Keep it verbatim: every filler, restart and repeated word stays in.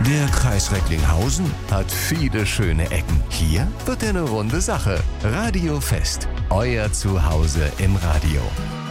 Der Kreis Recklinghausen hat viele schöne Ecken. Hier wird eine runde Sache. Radio Fest, euer Zuhause im Radio.